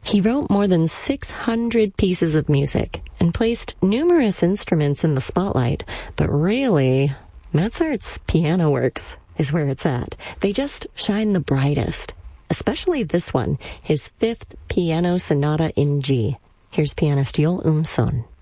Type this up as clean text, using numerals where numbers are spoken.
He wrote more than 600 pieces of music and placed numerous instruments in the spotlight, but really, Mozart's piano works is where it's at. They just shine the brightest, especially this one, his fifth piano sonata in G. Here's pianist Joel Umsøen.